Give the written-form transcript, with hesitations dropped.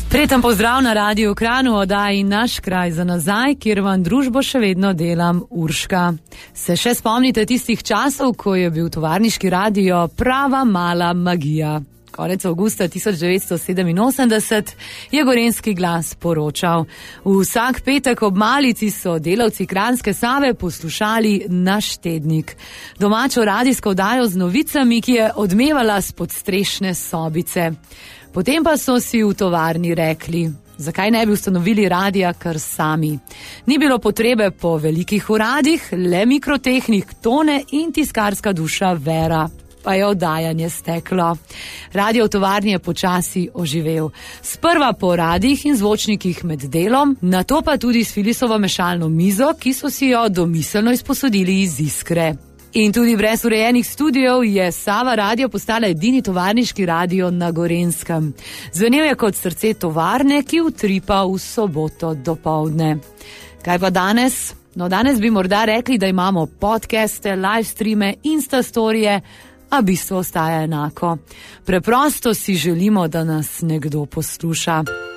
Prijeten pozdrav na Radiu Kranj, oddaji Naš kraj za nazaj, kjer vam družbo še vedno delam Urška. Se še spomnite tistih časov, ko je bil tovarniški radio prava mala magija? Konec avgusta 1987 je Gorenjski glas poročal. Vsak petek ob malici so delavci Kranjske Save poslušali Naš tednik. Domačo radijsko oddajo z novicami, ki je odmevala s podstrešne sobice. Potem pa so si v tovarni rekli, zakaj ne bi ustanovili radija kar sami. Ni bilo potrebe po velikih uradih, le mikrotehnik Tone in tiskarska duša Vera. Pa je oddajanje steklo. Radio v tovarni je počasi oživel. Sprva po radijih in zvočnikih med delom, nato pa tudi s Filisovo mešalno mizo, ki so si jo domiselno izposodili iz Iskre. In tudi brez urejenih studijev je Sava radio postala edini tovarniški radio na Gorenjskem. Zvenel je kot srce tovarne, ki utripa v soboto dopoldne. Kaj pa danes? No, danes bi morda rekli, da imamo podcaste, live streame, instastorije, a bistvo ostaja enako. Preprosto si želimo, da nas nekdo posluša.